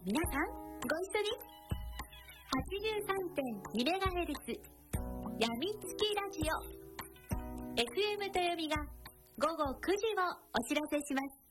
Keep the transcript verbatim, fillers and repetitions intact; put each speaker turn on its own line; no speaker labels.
皆さんご一緒に はちじゅうさんてんにメガヘルツ やみつきラジオ エフエム 豊美が午後くじをお知らせします。